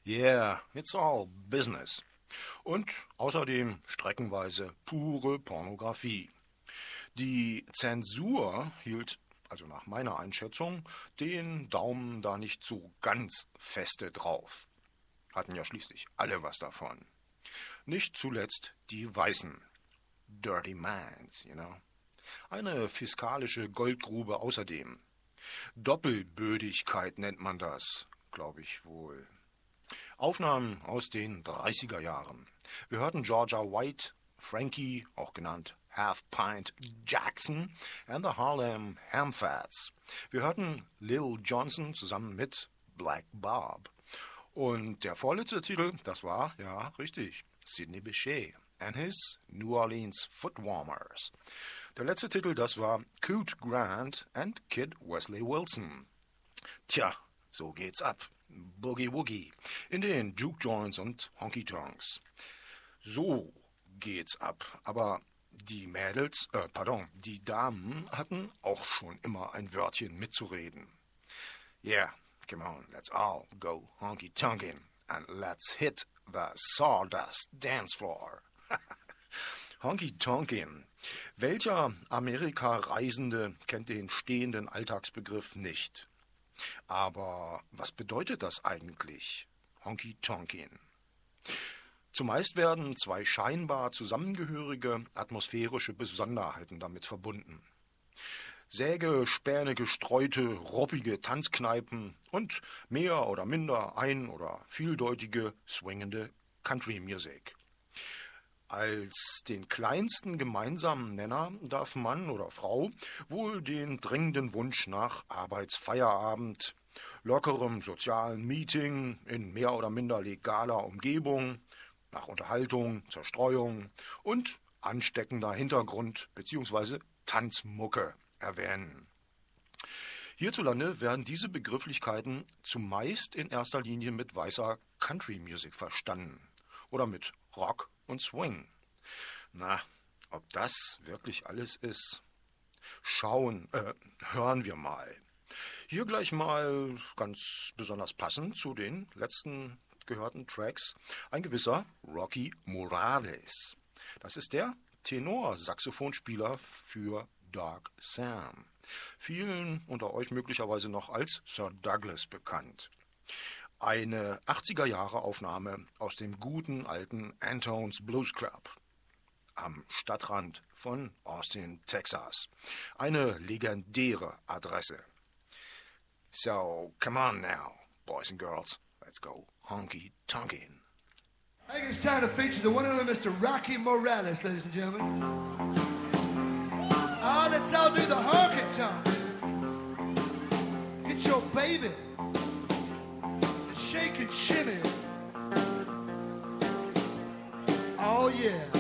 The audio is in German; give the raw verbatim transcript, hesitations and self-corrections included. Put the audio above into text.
Yeah, it's all business. Und außerdem streckenweise pure Pornografie. Die Zensur hielt, also nach meiner Einschätzung, den Daumen da nicht so ganz feste drauf. Hatten ja schließlich alle was davon. Nicht zuletzt die Weißen. Dirty Minds, you know. Eine fiskalische Goldgrube außerdem. Doppelbödigkeit nennt man das, glaube ich wohl. Aufnahmen aus den dreißiger Jahren. Wir hörten Georgia White, Frankie, auch genannt Half Pint Jackson, and the Harlem Hamfats. Wir hörten Lil Johnson zusammen mit Black Bob. Und der vorletzte Titel, das war, ja, richtig, Sidney Bechet and his New Orleans Footwarmers. Der letzte Titel, das war Coot Grant and Kid Wesley Wilson. Tja, so geht's ab. Boogie Woogie in den Juke Joints und Honky Tonks. So geht's ab. Aber die Mädels, äh, pardon, die Damen hatten auch schon immer ein Wörtchen mitzureden. Yeah, come on, let's all go honky tonkin' and let's hit the sawdust dance floor. Honky tonkin'. Welcher Amerika-Reisende kennt den stehenden Alltagsbegriff nicht? Aber was bedeutet das eigentlich, Honky Tonkin? Zumeist werden zwei scheinbar zusammengehörige atmosphärische Besonderheiten damit verbunden. Säge, Späne gestreute, ruppige Tanzkneipen und mehr oder minder ein- oder vieldeutige, swingende Country Music. Als den kleinsten gemeinsamen Nenner darf Mann oder Frau wohl den dringenden Wunsch nach Arbeitsfeierabend, lockerem sozialen Meeting in mehr oder minder legaler Umgebung, nach Unterhaltung, Zerstreuung und ansteckender Hintergrund- bzw. Tanzmucke erwähnen. Hierzulande werden diese Begrifflichkeiten zumeist in erster Linie mit weißer Country Music verstanden oder mit Rock und Swing. Na, ob das wirklich alles ist? Schauen, äh, hören wir mal. Hier gleich mal ganz besonders passend zu den letzten gehörten Tracks ein gewisser Rocky Morales. Das ist der Tenor-Saxophonspieler für Dark Sam. Vielen unter euch möglicherweise noch als Sir Douglas bekannt. Eine achtziger-Jahre-Aufnahme aus dem guten alten Antone's Blues Club am Stadtrand von Austin, Texas. Eine legendäre Adresse. So, come on now, boys and girls, let's go honky tonkin'. I think it's time to feature the one and only Mister Rocky Morales, ladies and gentlemen. Ah, let's all do the honky tonk. Get your baby. Shake and shimmy. Oh yeah.